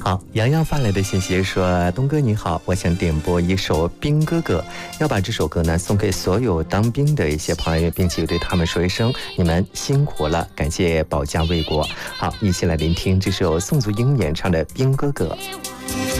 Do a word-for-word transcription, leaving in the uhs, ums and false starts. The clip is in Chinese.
好，洋洋发来的信息说，东哥你好，我想点播一首兵哥哥，要把这首歌呢送给所有当兵的一些朋友，并且对他们说一声你们辛苦了，感谢保家卫国。好，一起来聆听这首宋祖英演唱的兵哥哥。